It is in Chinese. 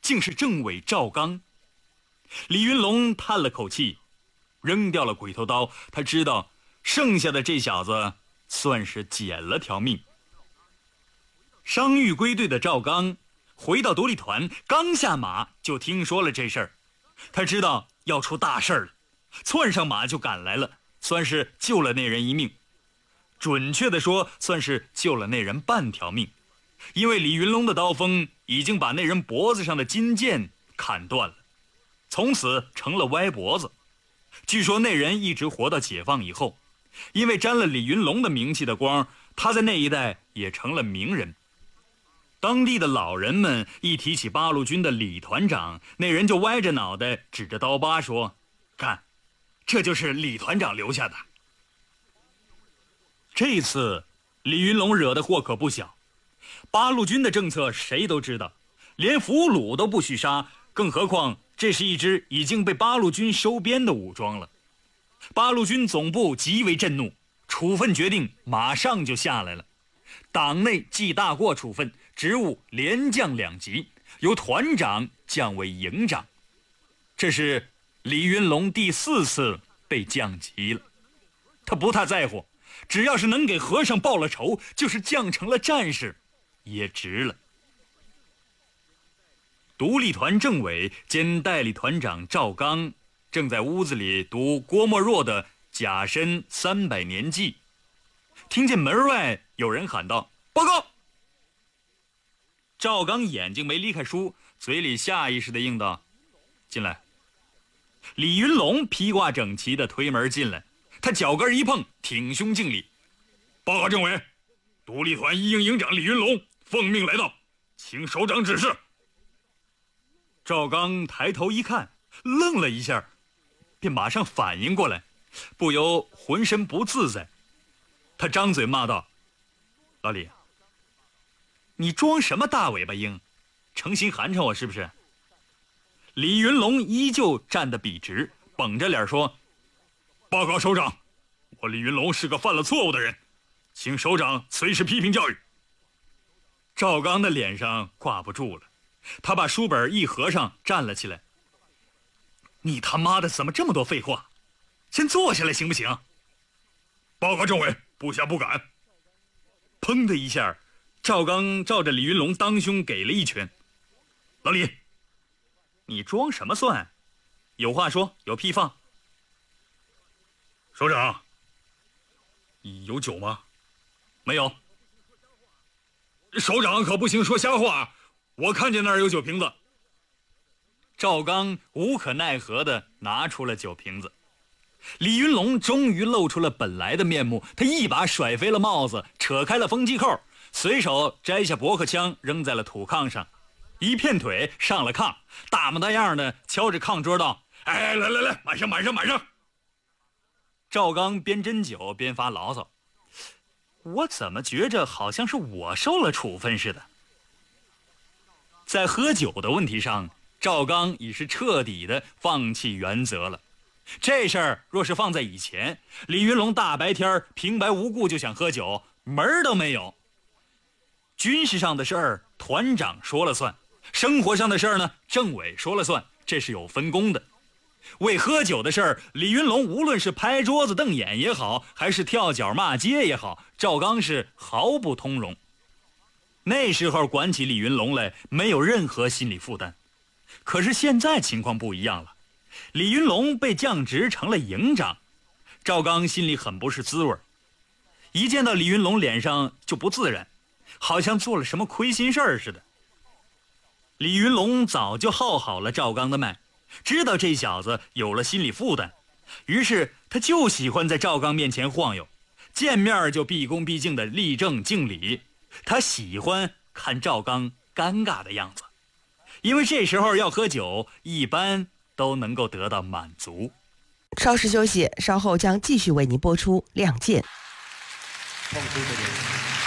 竟是政委赵刚。李云龙叹了口气，扔掉了鬼头刀。他知道剩下的这小子算是捡了条命。伤愈归队的赵刚回到独立团，刚下马就听说了这事儿。他知道要出大事了，窜上马就赶来了，算是救了那人一命。准确的说，算是救了那人半条命，因为李云龙的刀锋已经把那人脖子上的金剑砍断了，从此成了歪脖子。据说那人一直活到解放以后，因为沾了李云龙的名气的光，他在那一带也成了名人。当地的老人们一提起八路军的李团长，那人就歪着脑袋指着刀疤说：“看，这就是李团长留下的。”这次李云龙惹的祸可不小。八路军的政策谁都知道，连俘虏都不许杀，更何况这是一支已经被八路军收编的武装了。八路军总部极为震怒，处分决定马上就下来了。党内记大过处分，职务连降2级，由团长降为营长。这是李云龙第4次被降级了。他不太在乎，只要是能给和尚报了仇，就是降成了战士也值了。独立团政委兼代理团长赵刚正在屋子里读郭沫若的《甲申300年记》，听见门外有人喊道：“报告！”赵刚眼睛没离开书，嘴里下意识地应道：“进来。”李云龙披挂整齐地推门进来，他脚跟一碰，挺胸敬礼：“报告政委，独立团一营营长李云龙奉命来到，请首长指示。”赵刚抬头一看，愣了一下，便马上反应过来，不由浑身不自在。他张嘴骂道：“老李，你装什么大尾巴鹰？诚心寒碜我是不是？”李云龙依旧站得笔直，绷着脸说：“报告首长，我李云龙是个犯了错误的人，请首长随时批评教育。”赵刚的脸上挂不住了，他把书本一合上，站了起来：“你他妈的怎么这么多废话？先坐下来行不行？”“报告政委，部下不敢。”砰的一下，赵刚照着李云龙当胸给了一拳。“老李，你装什么蒜？有话说，有屁放。”“首长，有酒吗？”“没有。”“首长可不行说瞎话，我看见那儿有酒瓶子。”赵刚无可奈何地拿出了酒瓶子。李云龙终于露出了本来的面目，他一把甩飞了帽子，扯开了风机扣，随手摘下驳壳枪扔在了土炕上，一片腿上了炕，大模大样的敲着炕桌道：“哎，来，满上！”赵刚边斟酒边发牢骚：“我怎么觉着好像是我受了处分似的？”在喝酒的问题上，赵刚已是彻底的放弃原则了。这事儿若是放在以前，李云龙大白天平白无故就想喝酒，门儿都没有。军事上的事儿团长说了算，生活上的事儿呢，政委说了算，这是有分工的。为喝酒的事儿，李云龙无论是拍桌子瞪眼也好，还是跳脚骂街也好，赵刚是毫不通融。那时候管起李云龙来没有任何心理负担，可是现在情况不一样了，李云龙被降职成了营长，赵刚心里很不是滋味，一见到李云龙脸上就不自然，好像做了什么亏心事儿似的。李云龙早就号好了赵刚的脉，知道这小子有了心理负担，于是他就喜欢在赵刚面前晃悠，见面就毕恭毕敬的立正敬礼。他喜欢看赵刚尴尬的样子，因为这时候要喝酒，一般都能够得到满足。 稍事休息，稍后将继续为您播出《亮剑》。